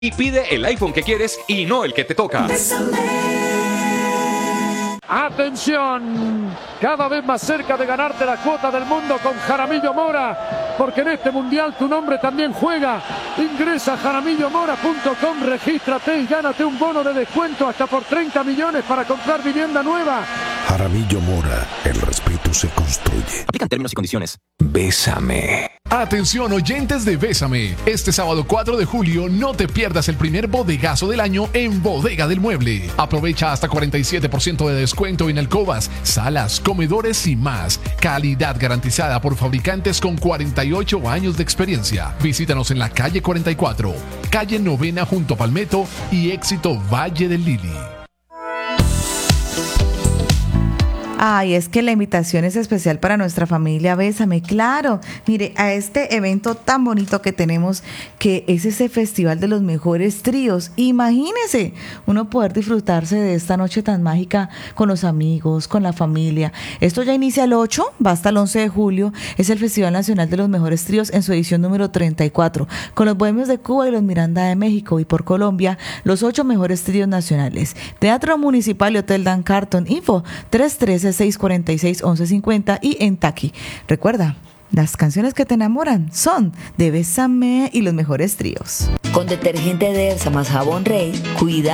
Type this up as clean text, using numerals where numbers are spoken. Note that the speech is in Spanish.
y pide el iPhone que quieres y no el que te toca. ¡Atención! Cada vez más cerca de ganarte la cuota del mundo con Jaramillo Mora, porque en este mundial tu nombre también juega. Ingresa a jaramillomora.com, regístrate y gánate un bono de descuento hasta por 30 millones para comprar vivienda nueva. Jaramillo Mora, el respeto se construye. Aplican términos y condiciones. Bésame. Atención oyentes de Bésame, este sábado 4 de julio no te pierdas el primer bodegazo del año en Bodega del Mueble. Aprovecha hasta 47% de descuento en alcobas, salas, comedores y más. Calidad garantizada por fabricantes con 48 años de experiencia. Visítanos en la calle 44, calle Novena junto a Palmetto y Éxito Valle del Lili. Ay, es que la invitación es especial para nuestra familia Bésame, claro. Mire, a este evento tan bonito que tenemos, que es ese festival de los mejores tríos. Imagínese, uno poder disfrutarse de esta noche tan mágica con los amigos, con la familia. Esto ya inicia el 8, va hasta el 11 de julio. Es el Festival Nacional de los Mejores Tríos en su edición número 34, con los Bohemios de Cuba y los Miranda de México, y por Colombia, los 8 mejores tríos nacionales. Teatro Municipal y Hotel Dan Carton. Info 313-646-1150 y en Taqui. Recuerda, las canciones que te enamoran son de Bésame y los mejores tríos. Con detergente Delsa más jabón Rey, cuida